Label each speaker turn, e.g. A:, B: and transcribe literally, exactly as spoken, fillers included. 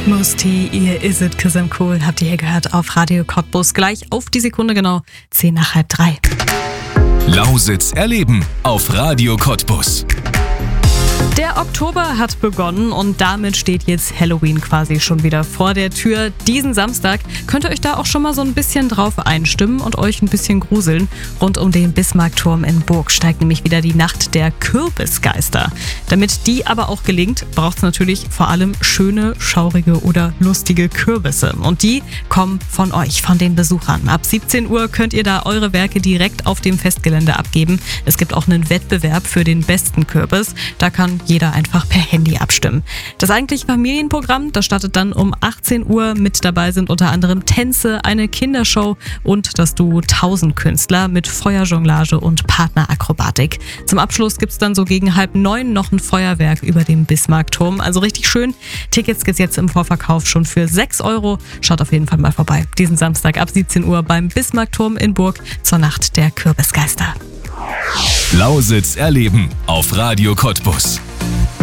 A: Musti, ihr Is It 'Cause I'm Cool, habt ihr hier gehört auf Radio Cottbus. Gleich auf die Sekunde genau, zehn nach halb drei.
B: Lausitz erleben auf Radio Cottbus.
A: Der Oktober hat begonnen und damit steht jetzt Halloween quasi schon wieder vor der Tür. Diesen Samstag könnt ihr euch da auch schon mal so ein bisschen drauf einstimmen und euch ein bisschen gruseln. Rund um den Bismarckturm in Burg steigt nämlich wieder die Nacht der Kürbisgeister. Damit die aber auch gelingt, braucht es natürlich vor allem schöne, schaurige oder lustige Kürbisse. Und die kommen von euch, von den Besuchern. Ab siebzehn Uhr könnt ihr da eure Werke direkt auf dem Festgelände abgeben. Es gibt auch einen Wettbewerb für den besten Kürbis. Da kann jeder einfach per Handy abstimmen. Das eigentliche Familienprogramm, das startet dann um achtzehn Uhr. Mit dabei sind unter anderem Tänze, eine Kindershow und das Duo tausend Künstler mit Feuerjonglage und Partnerakrobatik. Zum Abschluss gibt's dann so gegen halb neun noch ein Feuerwerk über dem Bismarckturm. Also richtig schön. Tickets gibt's jetzt im Vorverkauf schon für sechs Euro. Schaut auf jeden Fall mal vorbei. Diesen Samstag ab siebzehn Uhr beim Bismarckturm in Burg zur Nacht der Kürbisgeister.
B: Lausitz erleben auf Radio Cottbus.